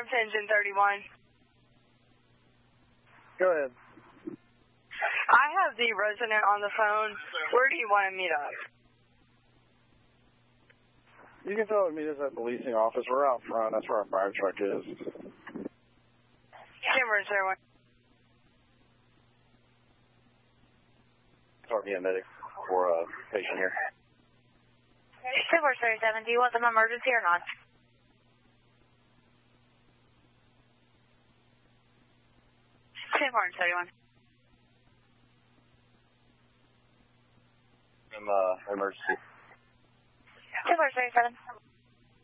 Farms Engine 31. Go ahead. I have the resident on the phone. Where do you want to meet up? You can tell him to meet us at the leasing office. We're out front. That's where our fire truck is. Timbers, everyone. Sorry, be a medic for a patient here. Timbers 37, do you want them emergency or not? Timbers 31. Emergency. Timbers 37.